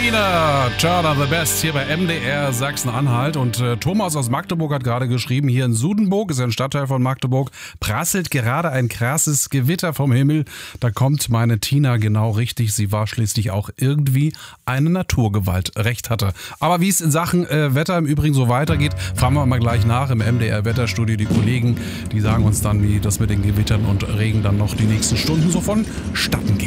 Tina Turner, the best, hier bei MDR Sachsen-Anhalt. Und Thomas aus Magdeburg hat gerade geschrieben, hier in Sudenburg, ist ein Stadtteil von Magdeburg, prasselt gerade ein krasses Gewitter vom Himmel. Da kommt meine Tina genau richtig. Sie war schließlich auch irgendwie eine Naturgewalt. Recht hatte. Aber wie es in Sachen Wetter im Übrigen so weitergeht, fragen wir mal gleich nach im MDR-Wetterstudio. Die Kollegen, die sagen uns dann, wie das mit den Gewittern und Regen dann noch die nächsten Stunden so vonstatten geht.